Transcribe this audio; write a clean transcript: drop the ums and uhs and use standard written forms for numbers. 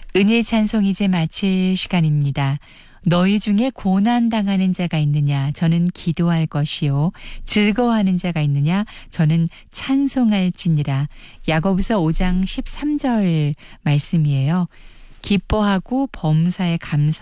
은혜 찬송 이제 마칠 시간입니다. 너희 중에 고난당하는 자가 있느냐? 저는 기도할 것이요. 즐거워하는 자가 있느냐? 저는 찬송할지니라. 야고보서 5장 13절 말씀이에요. 기뻐하고 범사에 감사